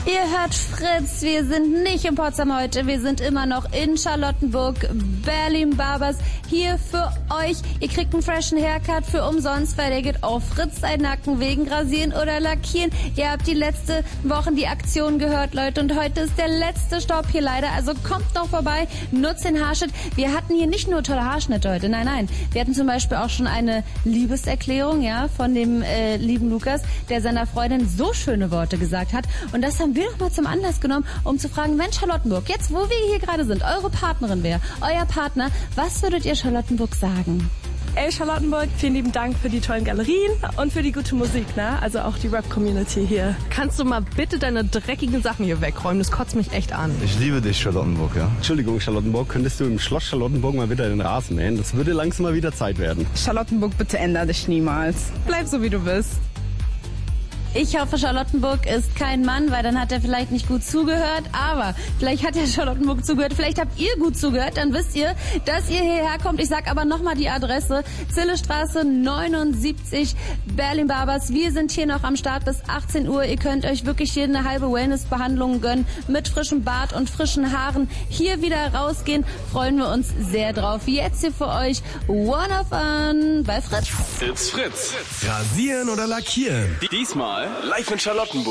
Ihr hört Fritz, wir sind nicht in Potsdam heute, wir sind immer noch in Charlottenburg, Berlin Barbers, hier für euch. Ihr kriegt einen freshen Haircut für umsonst, weil der geht auf Fritz sein Nacken wegen Rasieren oder Lackieren. Ihr habt die letzte Woche die Aktion gehört, Leute, und heute ist der letzte Stopp hier leider, also kommt noch vorbei, nutzt den Haarschnitt. Wir hatten hier nicht nur tolle Haarschnitte heute, nein, wir hatten zum Beispiel auch schon eine Liebeserklärung, ja, von dem lieben Lukas, der seiner Freundin so schöne Worte gesagt hat, und das haben wir doch mal zum Anlass genommen, um zu fragen, Mensch Charlottenburg, jetzt wo wir hier gerade sind, eure Partnerin wäre, euer Partner, was würdet ihr Charlottenburg sagen? Ey Charlottenburg, vielen lieben Dank für die tollen Galerien und für die gute Musik, ne? Also auch die Rap-Community hier. Kannst du mal bitte deine dreckigen Sachen hier wegräumen? Das kotzt mich echt an. Ich liebe dich, Charlottenburg, ja. Entschuldigung, Charlottenburg, könntest du im Schloss Charlottenburg mal wieder den Rasen mähen? Das würde langsam mal wieder Zeit werden. Charlottenburg, bitte ändere dich niemals. Bleib so, wie du bist. Ich hoffe, Charlottenburg ist kein Mann, weil dann hat er vielleicht nicht gut zugehört. Aber vielleicht hat ja Charlottenburg zugehört. Vielleicht habt ihr gut zugehört. Dann wisst ihr, dass ihr hierher kommt. Ich sag aber nochmal die Adresse. Zillestraße 79, Berlin Barbers. Wir sind hier noch am Start bis 18 Uhr. Ihr könnt euch wirklich hier eine halbe Wellness-Behandlung gönnen. Mit frischem Bart und frischen Haaren. Hier wieder rausgehen. Freuen wir uns sehr drauf. Jetzt hier für euch One of Fun bei Fritz. It's Fritz. Rasieren oder lackieren? Diesmal live in Charlottenburg.